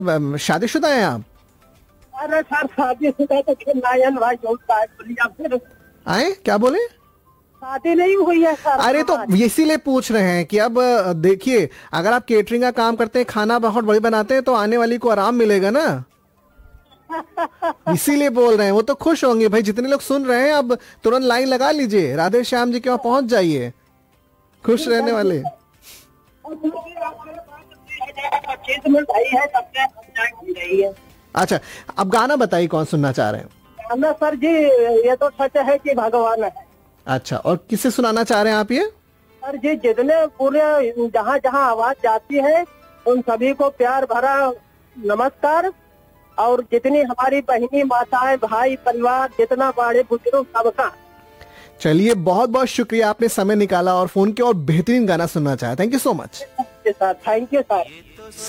शादीशुदा हैं आप? अरे सर शादीशुदा तो फिर नायन भाई होता है, बोलिए आप फिर। आए क्या बोले? शादी नहीं हुई है सर। अरे तो इसीलिए पूछ रहे हैं कि अब देखिए, अगर आप केटरिंग का काम करते हैं, खाना बहुत बड़ी बनाते हैं, तो आने वाली को आराम मिलेगा ना। इसीलिए बोल रहे हैं, वो तो खुश होंगे भाई। जितने लोग सुन रहे हैं अब तुरंत लाइन लगा लीजिए, राधे श्याम जी के वहां पहुंच जाइए, खुश रहने वाले। अच्छा, अब गाना बताइए कौन सुनना चाह रहे हैं? हमें सर जी ये तो सच है कि भगवान है। अच्छा, और किसे सुनाना चाह रहे हैं आप ये? सर जी जितने पूरे जहाँ जहाँ आवाज जाती है उन सभी को प्यार भरा नमस्कार। और जितनी हमारी बहनी माताएं भाई परिवार जितना बड़े बुजुर्ग सबका। चलिए, बहुत बहुत शुक्रिया, आपने समय निकाला और फोन किया और बेहतरीन गाना सुनना चाहा। Thank you so much sir, thank you sir.